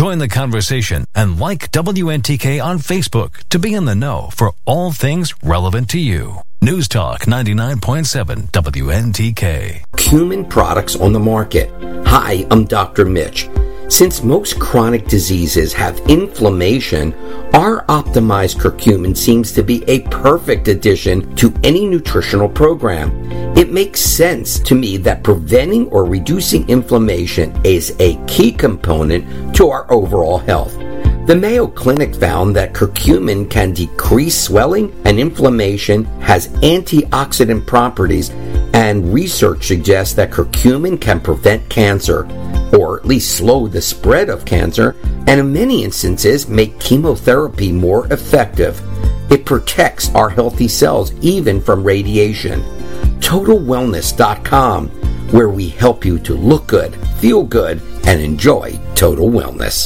Join the conversation and like WNTK on Facebook to be in the know for all things relevant to you. News Talk 99.7 WNTK. Curcumin products on the market. Hi, I'm Dr. Mitch. Since most chronic diseases have inflammation, our optimized curcumin seems to be a perfect addition to any nutritional program. It makes sense to me that preventing or reducing inflammation is a key component to our overall health. The Mayo Clinic found that curcumin can decrease swelling and inflammation, has antioxidant properties, and research suggests that curcumin can prevent cancer, or at least slow the spread of cancer, and in many instances make chemotherapy more effective. It protects our healthy cells even from radiation. TotalWellness.com, where we help you to look good, feel good, and enjoy total wellness.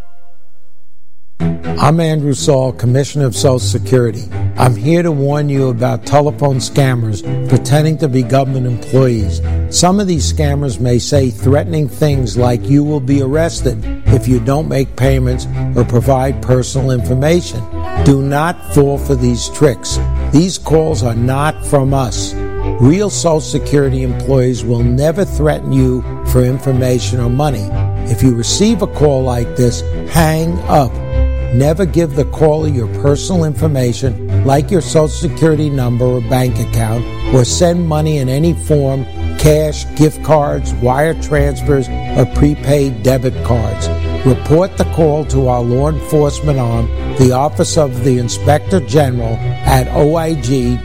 I'm Andrew Saul, Commissioner of Social Security. I'm here to warn you about telephone scammers pretending to be government employees. Some of these scammers may say threatening things like you will be arrested if you don't make payments or provide personal information. Do not fall for these tricks. These calls are not from us. Real Social Security employees will never threaten you for information or money. If you receive a call like this, hang up. Never give the caller your personal information, like your Social Security number or bank account, or send money in any form, cash, gift cards, wire transfers, or prepaid debit cards. Report the call to our law enforcement arm, the Office of the Inspector General, at oig.ssa.gov.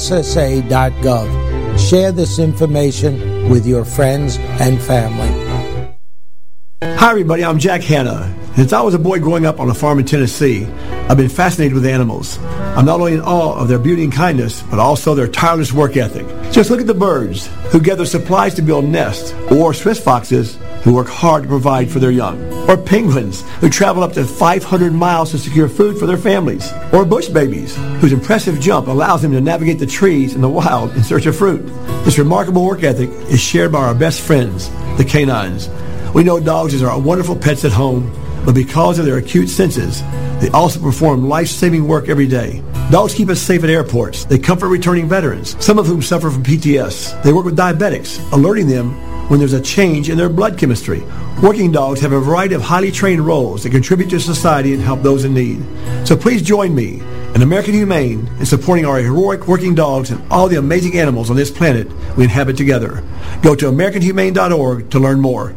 Share this information with your friends and family. Hi everybody, I'm Jack Hanna. Since I was a boy growing up on a farm in Tennessee, I've been fascinated with animals. I'm not only in awe of their beauty and kindness, but also their tireless work ethic. Just look at the birds who gather supplies to build nests, or Swiss foxes who work hard to provide for their young, or penguins who travel up to 500 miles to secure food for their families, or bush babies whose impressive jump allows them to navigate the trees in the wild in search of fruit. This remarkable work ethic is shared by our best friends, the canines. We know dogs are wonderful pets at home, but because of their acute senses, they also perform life-saving work every day. Dogs keep us safe at airports. They comfort returning veterans, some of whom suffer from PTS. They work with diabetics, alerting them when there's a change in their blood chemistry. Working dogs have a variety of highly trained roles that contribute to society and help those in need. So please join me and American Humane in supporting our heroic working dogs and all the amazing animals on this planet we inhabit together. Go to AmericanHumane.org to learn more.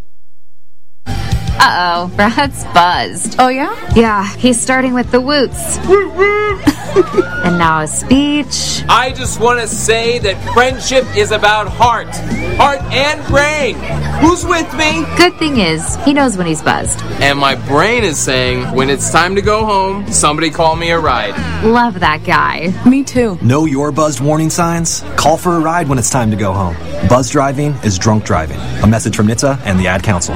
Uh-oh, Brad's buzzed. Oh, yeah? Yeah, he's starting with the woots. And now a speech. I just want to say that friendship is about heart and brain. Who's with me? Good thing is, he knows when he's buzzed. And my brain is saying, when it's time to go home, somebody call me a ride. Love that guy. Me too. Know your buzzed warning signs? Call for a ride when it's time to go home. Buzz driving is drunk driving. A message from NHTSA and the Ad Council.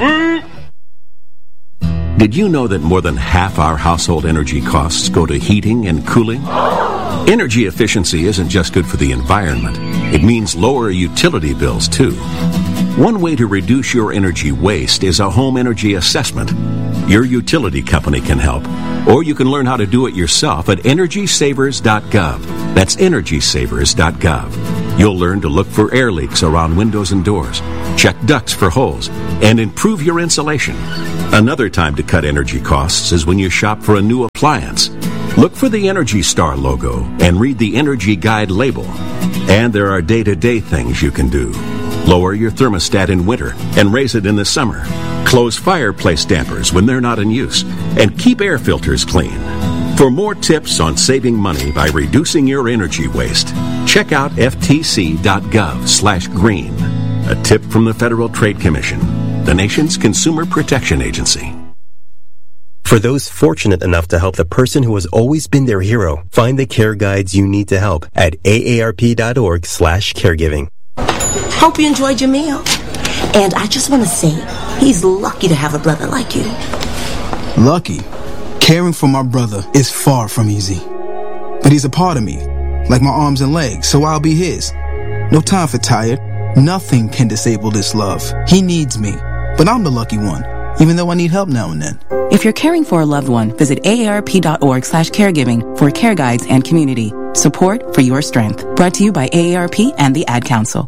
Did you know that more than half our household energy costs go to heating and cooling? Energy efficiency isn't just good for the environment. It means lower utility bills, too. One way to reduce your energy waste is a home energy assessment. Your utility company can help, or you can learn how to do it yourself at EnergySavers.gov. That's EnergySavers.gov. You'll learn to look for air leaks around windows and doors, check ducts for holes, and improve your insulation. Another time to cut energy costs is when you shop for a new appliance. Look for the Energy Star logo and read the Energy Guide label. And there are day-to-day things you can do. Lower your thermostat in winter and raise it in the summer. Close fireplace dampers when they're not in use. And keep air filters clean. For more tips on saving money by reducing your energy waste, check out ftc.gov/green. A tip from the Federal Trade Commission, the nation's consumer protection agency. For those fortunate enough to help the person who has always been their hero, find the care guides you need to help at aarp.org/caregiving. Hope you enjoyed your meal. And I just want to say, he's lucky to have a brother like you. Lucky? Caring for my brother is far from easy. But he's a part of me, like my arms and legs, so I'll be his. No time for tired. Nothing can disable this love. He needs me, but I'm the lucky one. even though I need help now and then. If you're caring for a loved one, visit aarp.org/caregiving for care guides and community. Support for your strength. Brought to you by AARP and the Ad Council.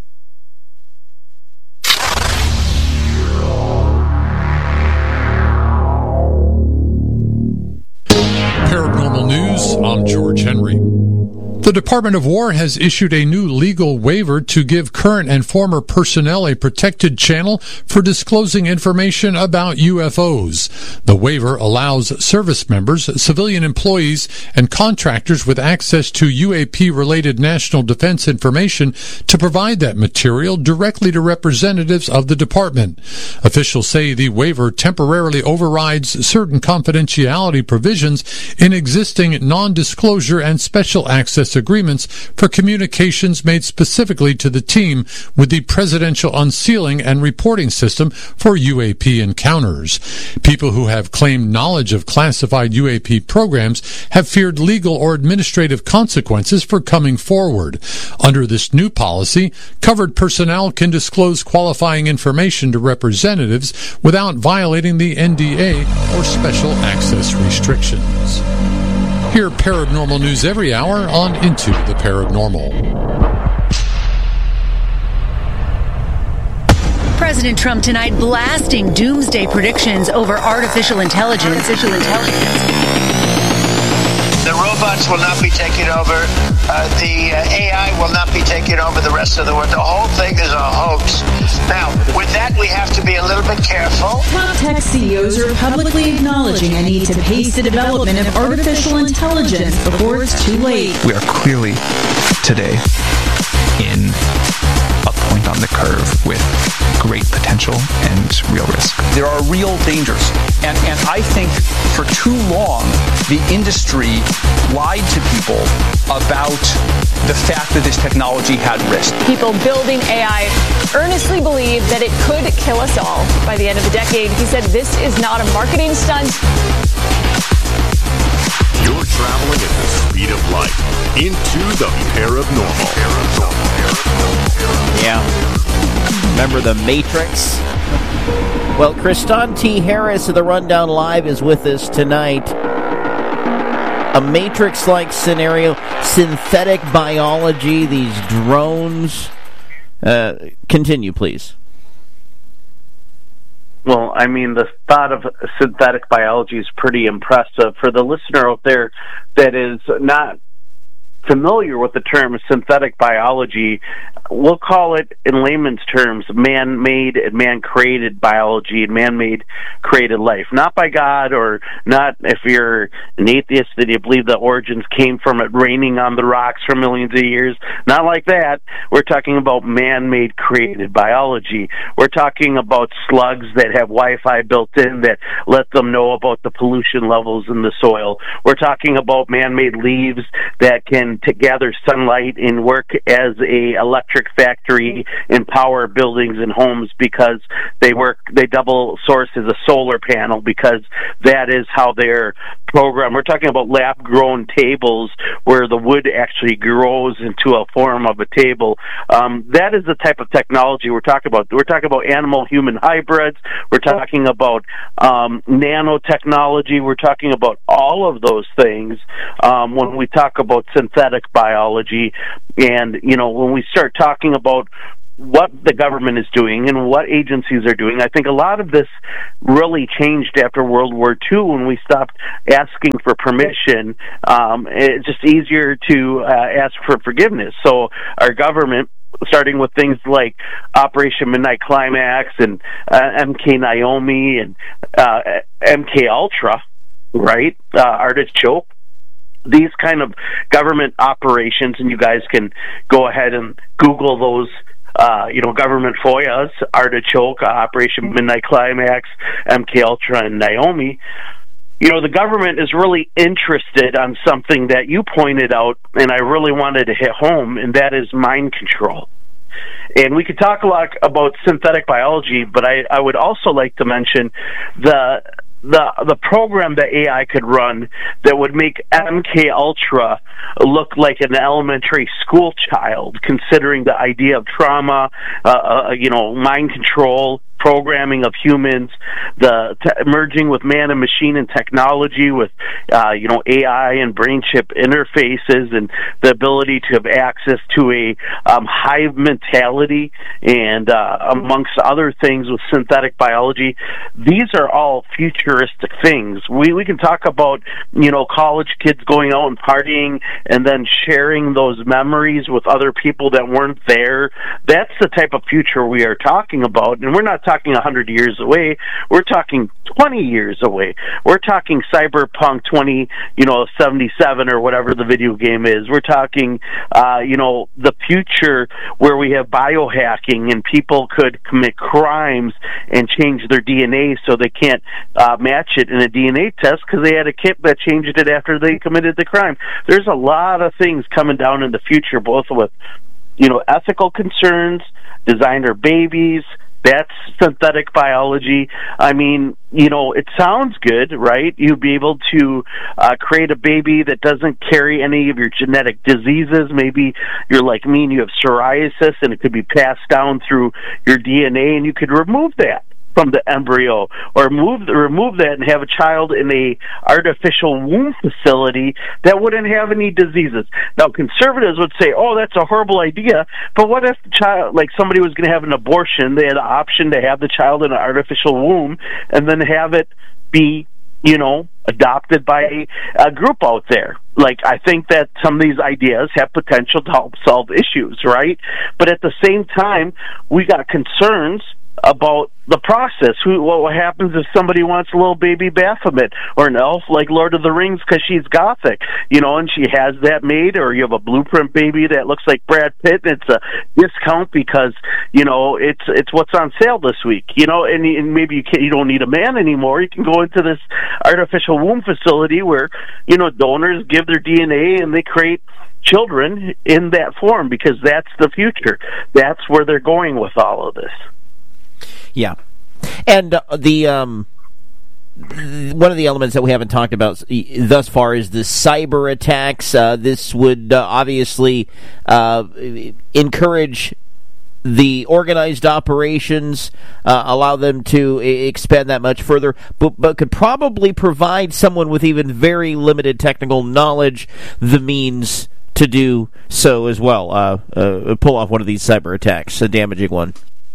Paranormal News, I'm George Henry. The Department of War has issued a new legal waiver to give current and former personnel a protected channel for disclosing information about UFOs. The waiver allows service members, civilian employees, and contractors with access to UAP-related national defense information to provide that material directly to representatives of the department. Officials say the waiver temporarily overrides certain confidentiality provisions in existing non-disclosure and special access agreements for communications made specifically to the team with the Presidential Unsealing and Reporting System for UAP encounters. People who have claimed knowledge of classified UAP programs have feared legal or administrative consequences for coming forward. Under this new policy, covered personnel can disclose qualifying information to representatives without violating the NDA or special access restrictions. Hear Paranormal News every hour on Into the Paranormal. President Trump tonight blasting doomsday predictions over artificial intelligence. The robots will not be taking over. The AI will not be taking over the rest of the world. The whole thing is a hoax. Now, with that, we have to be a little bit careful. Top tech CEOs are publicly acknowledging a need to pace the development of artificial intelligence before it's too late. We are clearly today in a point on the curve with great potential and real risk. There are real dangers. And I think for too long, the industry lied to people about the fact that this technology had risk. People building AI earnestly believe that it could kill us all by the end of the decade. He said this is not a marketing stunt. You're traveling at the speed of light into the paranormal. Yeah. Remember the Matrix? Well, Kristan T. Harris of the Rundown Live is with us tonight. A Matrix-like scenario, synthetic biology, these drones. Continue, please. Well, I mean, the thought of synthetic biology is pretty impressive. For the listener out there that is not familiar with the term synthetic biology, we'll call it, in layman's terms, man-made and man-created biology and man-made created life. Not by God, or not if you're an atheist and you believe the origins came from it raining on the rocks for millions of years. Not like that. We're talking about man-made created biology. We're talking about slugs that have Wi-Fi built in that let them know about the pollution levels in the soil. We're talking about man-made leaves that can gather sunlight and work as a electric factory and power buildings and homes because they double source as a solar panel because that is how they're programmed. We're talking about lab-grown tables where the wood actually grows into a form of a table. That is the type of technology we're talking about. We're talking about animal-human hybrids. We're talking about nanotechnology. We're talking about all of those things when we talk about synthetic biology. And, you know, when we start talking about what the government is doing and what agencies are doing, I think a lot of this really changed after World War II when we stopped asking for permission. It's just easier to ask for forgiveness. So our government, starting with things like Operation Midnight Climax and MK Naomi and MK Ultra, right? Artichoke. These kind of government operations, and you guys can go ahead and Google those, government FOIAs, Artichoke, Operation Midnight Climax, MK Ultra, and Naomi. You know, the government is really interested on something that you pointed out, and I really wanted to hit home, and that is mind control. And we could talk a lot about synthetic biology, but I would also like to mention the program that AI could run that would make MK Ultra look like an elementary school child, considering the idea of trauma, mind control, programming of humans, the merging with man and machine and technology, with AI and brain chip interfaces, and the ability to have access to a hive mentality, and amongst other things with synthetic biology. These are all futuristic things. We can talk about college kids going out and partying and then sharing those memories with other people that weren't there. That's the type of future we are talking about, and we're not talking 100 years away. We're talking 20 years away. We're talking Cyberpunk 2077 or whatever the video game is. We're talking the future where we have biohacking and people could commit crimes and change their DNA so they can't match it in a DNA test because they had a kit that changed it after they committed the crime. There's a lot of things coming down in the future, both with ethical concerns, designer babies. That's synthetic biology. I mean, it sounds good, right? You'd be able to create a baby that doesn't carry any of your genetic diseases. Maybe you're like me and you have psoriasis, and it could be passed down through your DNA, and you could remove that from the embryo, or remove that and have a child in a artificial womb facility that wouldn't have any diseases. Now, conservatives would say, "Oh, that's a horrible idea." But what if the child, like somebody was going to have an abortion, they had the option to have the child in an artificial womb and then have it be, adopted by a group out there? Like, I think that some of these ideas have potential to help solve issues, right? But at the same time, we got concerns about the process. What happens if somebody wants a little baby Baphomet or an elf like Lord of the Rings because she's gothic, and she has that made, or you have a blueprint baby that looks like Brad Pitt and it's a discount because it's what's on sale this week, and maybe you don't need a man anymore. You can go into this artificial womb facility where donors give their DNA and they create children in that form, because that's the future. That's where they're going with all of this. Yeah, and one of the elements that we haven't talked about thus far is the cyber attacks. This would obviously encourage the organized operations, allow them to expand that much further, but could probably provide someone with even very limited technical knowledge the means to do so as well. Pull off one of these cyber attacks, a damaging one.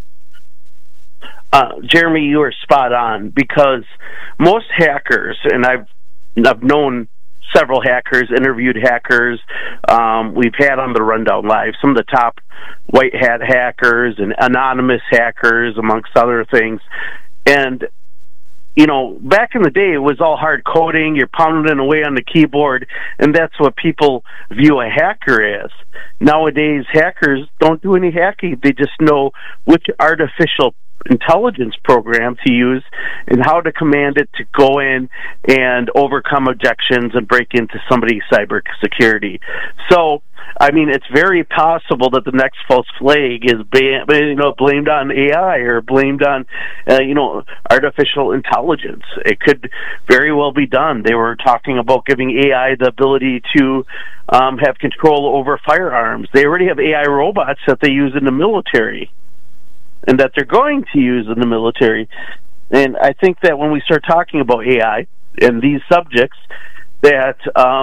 Jeremy, you are spot on, because most hackers, and I've known several hackers, interviewed hackers, we've had on the Rundown Live some of the top white hat hackers and anonymous hackers, amongst other things. And back in the day, it was all hard coding. You're pounding away on the keyboard, and that's what people view a hacker as. Nowadays, hackers don't do any hacking. They just know which artificial intelligence program to use and how to command it to go in and overcome objections and break into somebody's cyber security. So, I mean, it's very possible that the next false flag is blamed on AI or blamed on artificial intelligence. It could very well be done. They were talking about giving AI the ability to have control over firearms. They already have AI robots that they use in the military, and that they're going to use in the military. And I think that when we start talking about AI and these subjects, that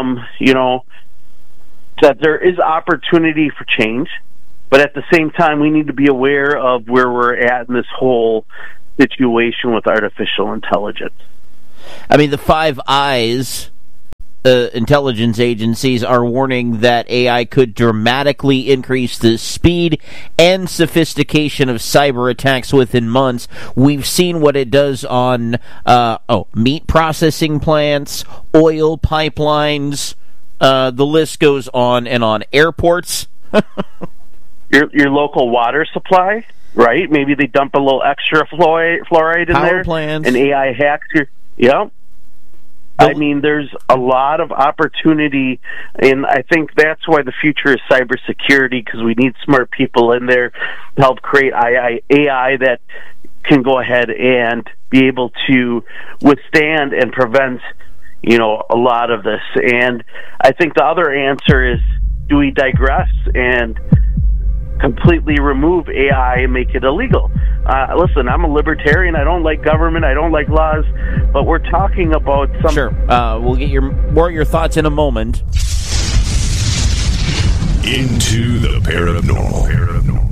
that there is opportunity for change, but at the same time, we need to be aware of where we're at in this whole situation with artificial intelligence. I mean, the Five Eyes intelligence agencies are warning that AI could dramatically increase the speed and sophistication of cyber attacks within months. We've seen what it does on meat processing plants, oil pipelines. The list goes on and on. Airports. Your local water supply, right? Maybe they dump a little extra fluoride in Power there. Plants. And AI hacks your... Yep. I mean, there's a lot of opportunity, and I think that's why the future is cybersecurity, because we need smart people in there to help create AI that can go ahead and be able to withstand and prevent, a lot of this. And I think the other answer is, do we digress and completely remove AI and make it illegal. Listen, I'm a libertarian. I don't like government. I don't like laws. But we're talking about some... Sure. We'll get more of your thoughts in a moment. Into the paranormal.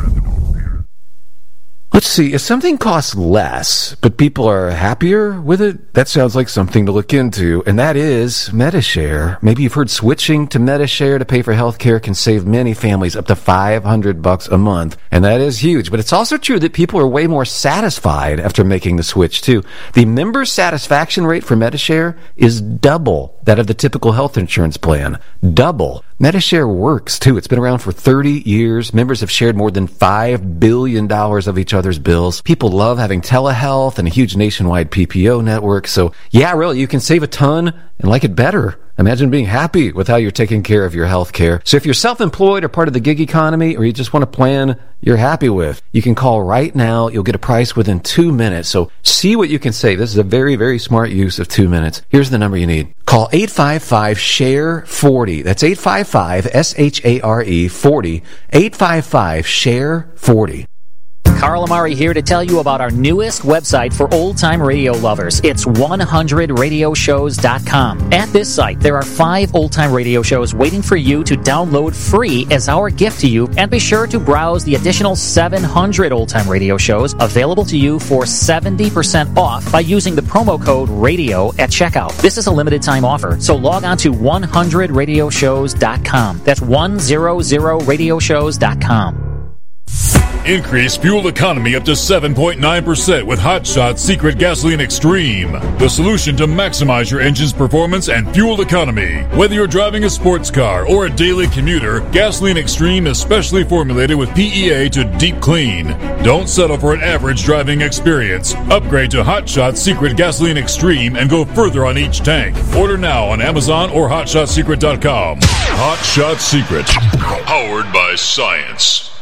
Let's see, if something costs less, but people are happier with it, that sounds like something to look into, and that is Medi-Share. Maybe you've heard switching to Medi-Share to pay for healthcare can save many families up to $500 a month, and that is huge. But it's also true that people are way more satisfied after making the switch, too. The member satisfaction rate for Medi-Share is double that of the typical health insurance plan. Double. Medi-Share works, too. It's been around for 30 years. Members have shared more than $5 billion of each other's bills. People love having telehealth and a huge nationwide PPO network. So, yeah, really, you can save a ton and like it better. Imagine being happy with how you're taking care of your health care. So if you're self-employed or part of the gig economy, or you just want a plan you're happy with, you can call right now. You'll get a price within 2 minutes. So see what you can save. This is a very, very smart use of 2 minutes. Here's the number you need. Call 855-SHARE-40. That's 855-SHARE-40. 855-SHARE-40. Carl Amari here to tell you about our newest website for old-time radio lovers. It's 100radioshows.com. At this site, there are 5 old-time radio shows waiting for you to download free as our gift to you, and be sure to browse the additional 700 old-time radio shows available to you for 70% off by using the promo code RADIO at checkout. This is a limited-time offer, so log on to 100radioshows.com. That's 100radioshows.com. Increase fuel economy up to 7.9% with Hot Shot Secret Gasoline Extreme. The solution to maximize your engine's performance and fuel economy. Whether you're driving a sports car or a daily commuter, Gasoline Extreme is specially formulated with PEA to deep clean. Don't settle for an average driving experience. Upgrade to Hot Shot Secret Gasoline Extreme and go further on each tank. Order now on Amazon or HotShotSecret.com. Hot Shot Secret. Powered by science.